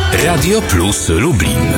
Radio Plus Lublin.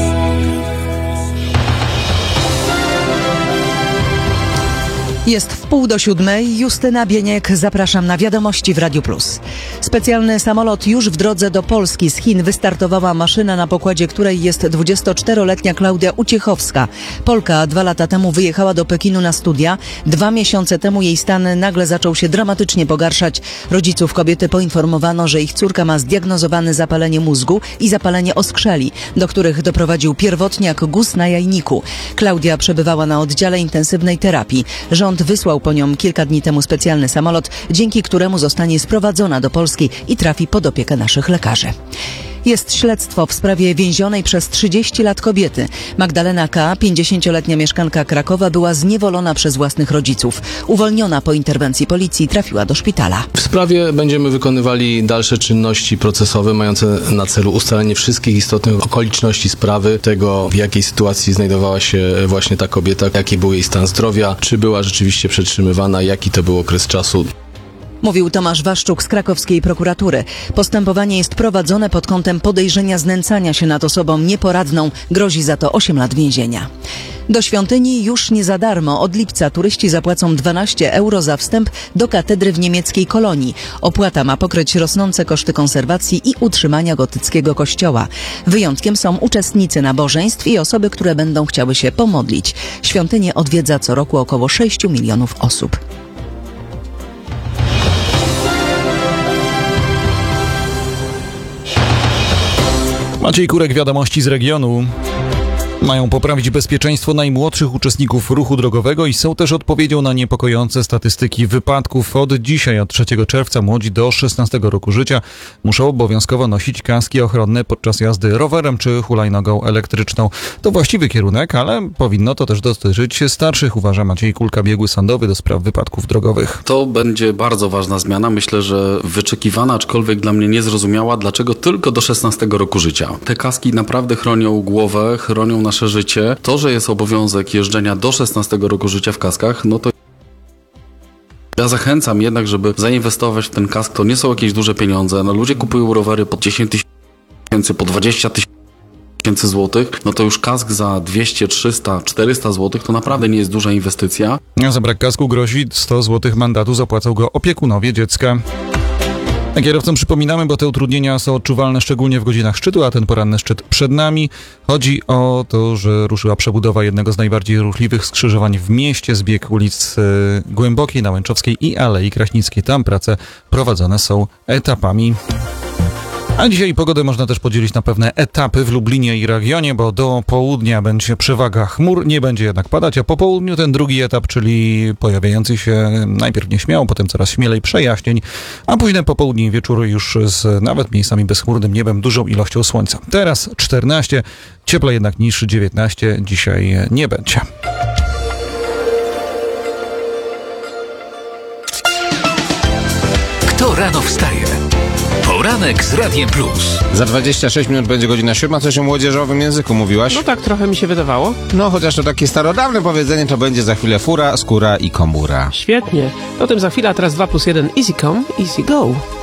Jest 6:30. Justyna Bieniek, zapraszam na wiadomości w Radiu Plus. Specjalny samolot już w drodze do Polski. Z Chin wystartowała maszyna, na pokładzie której jest 24-letnia Klaudia Uciechowska. Polka 2 lata temu wyjechała do Pekinu na studia. 2 miesiące temu jej stan nagle zaczął się dramatycznie pogarszać. Rodziców kobiety poinformowano, że ich córka ma zdiagnozowane zapalenie mózgu i zapalenie oskrzeli, do których doprowadził pierwotniak guz na jajniku. Klaudia przebywała na oddziale intensywnej terapii. Rząd wysłał po nią kilka dni temu specjalny samolot, dzięki któremu zostanie sprowadzona do Polski i trafi pod opiekę naszych lekarzy. Jest śledztwo w sprawie więzionej przez 30 lat kobiety. Magdalena K., 50-letnia mieszkanka Krakowa, była zniewolona przez własnych rodziców. Uwolniona po interwencji policji, trafiła do szpitala. W sprawie będziemy wykonywali dalsze czynności procesowe mające na celu ustalenie wszystkich istotnych okoliczności sprawy, tego w jakiej sytuacji znajdowała się właśnie ta kobieta, jaki był jej stan zdrowia, czy była rzeczywiście przetrzymywana, jaki to był okres czasu. Mówił Tomasz Waszczuk z krakowskiej prokuratury. Postępowanie jest prowadzone pod kątem podejrzenia znęcania się nad osobą nieporadną. Grozi za to 8 lat więzienia. Do świątyni już nie za darmo. Od lipca turyści zapłacą 12 euro za wstęp do katedry w niemieckiej Kolonii. Opłata ma pokryć rosnące koszty konserwacji i utrzymania gotyckiego kościoła. Wyjątkiem są uczestnicy nabożeństw i osoby, które będą chciały się pomodlić. Świątynię odwiedza co roku około 6 milionów osób. Maciej Kurek, wiadomości z regionu. Mają poprawić bezpieczeństwo najmłodszych uczestników ruchu drogowego i są też odpowiedzią na niepokojące statystyki wypadków. Od dzisiaj, od 3 czerwca, młodzi do 16 roku życia muszą obowiązkowo nosić kaski ochronne podczas jazdy rowerem czy hulajnogą elektryczną. To właściwy kierunek, ale powinno to też dotyczyć starszych, uważa Maciej Kulka, biegły sądowy do spraw wypadków drogowych. To będzie bardzo ważna zmiana. Myślę, że wyczekiwana, aczkolwiek dla mnie niezrozumiała, dlaczego tylko do 16 roku życia. Te kaski naprawdę chronią głowę, chronią nasze życie. To, że jest obowiązek jeżdżenia do 16 roku życia w kaskach, no to ja zachęcam jednak, żeby zainwestować w ten kask. To nie są jakieś duże pieniądze. No, ludzie kupują rowery po 10 tysięcy, po 20 tysięcy złotych. No to już kask za 200, 300, 400 złotych to naprawdę nie jest duża inwestycja. Za brak kasku grozi 100 złotych mandatu. Zapłacą go opiekunowie dziecka. Kierowcom przypominamy, bo te utrudnienia są odczuwalne szczególnie w godzinach szczytu, a ten poranny szczyt przed nami. Chodzi o to, że ruszyła przebudowa jednego z najbardziej ruchliwych skrzyżowań w mieście, zbieg ulic Głębokiej, Nałęczowskiej i Alei Kraśnickiej. Tam prace prowadzone są etapami. A dzisiaj pogodę można też podzielić na pewne etapy w Lublinie i regionie, bo do południa będzie przewaga chmur, nie będzie jednak padać, a po południu ten drugi etap, czyli pojawiający się najpierw nieśmiało, potem coraz śmielej przejaśnień, a późne popołudnie i wieczór już z nawet miejscami bezchmurnym niebem, dużą ilością słońca. Teraz 14, cieplej jednak niż 19 dzisiaj nie będzie. Kto rano wstaje? Poranek z Radiem Plus. Za 26 minut będzie godzina 7. Coś o młodzieżowym języku mówiłaś? No tak, trochę mi się wydawało. No, chociaż to takie starodawne powiedzenie, to będzie za chwilę fura, skóra i komura. Świetnie. Potem za chwilę, a teraz 2+1 easy come, easy go.